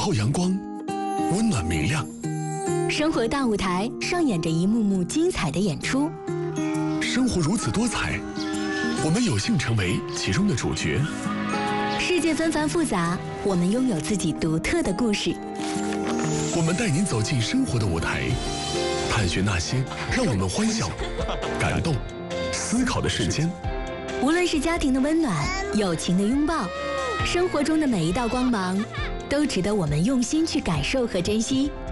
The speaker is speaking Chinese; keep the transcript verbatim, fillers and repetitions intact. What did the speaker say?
后阳光，温暖明亮。 生活大舞台上演着一幕幕精彩的演出。 生活如此多彩，我们有幸成为其中的主角。 世界纷繁复杂，我们拥有自己独特的故事。 我们带您走进生活的舞台，探寻那些让我们欢笑、感动、思考的瞬间。 无论是家庭的温暖、友情的拥抱，生活中的每一道光芒，都值得我们用心去感受和珍惜。